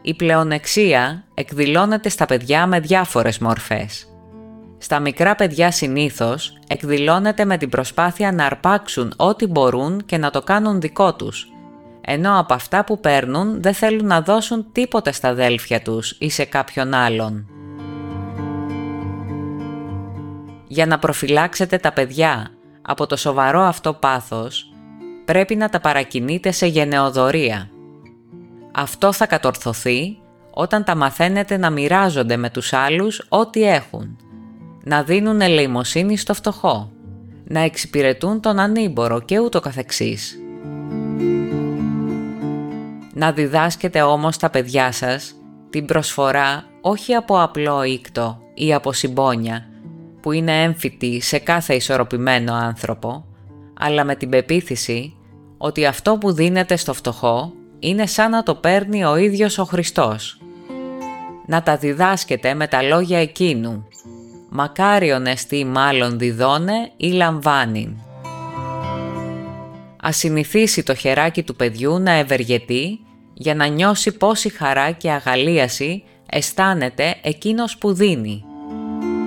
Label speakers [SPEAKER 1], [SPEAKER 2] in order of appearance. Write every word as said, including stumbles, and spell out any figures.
[SPEAKER 1] Η πλεονεξία εκδηλώνεται στα παιδιά με διάφορες μορφές. Στα μικρά παιδιά συνήθως εκδηλώνεται με την προσπάθεια να αρπάξουν ό,τι μπορούν και να το κάνουν δικό τους, ενώ από αυτά που παίρνουν δεν θέλουν να δώσουν τίποτε στα αδέλφια τους ή σε κάποιον άλλον. Για να προφυλάξετε τα παιδιά από το σοβαρό αυτό πάθος, πρέπει να τα παρακινείτε σε γενεοδωρία. Αυτό θα κατορθωθεί όταν τα μαθαίνετε να μοιράζονται με τους άλλους ό,τι έχουν, να δίνουν ελεημοσύνη στο φτωχό, να εξυπηρετούν τον ανήμπορο και ούτω καθεξής. Να διδάσκετε όμως τα παιδιά σας την προσφορά όχι από απλό ήκτο ή από συμπόνια, που είναι έμφυτη σε κάθε ισορροπημένο άνθρωπο, αλλά με την πεποίθηση ότι αυτό που δίνετε στο φτωχό είναι σαν να το παίρνει ο ίδιος ο Χριστός. Να τα διδάσκετε με τα λόγια εκείνου «Μακάριον εστί μάλλον διδώνε ή λαμβάνειν». Ας συνηθίσει το χεράκι του παιδιού να ευεργετεί για να νιώσει πόση χαρά και αγαλίαση αισθάνεται εκείνος που δίνει.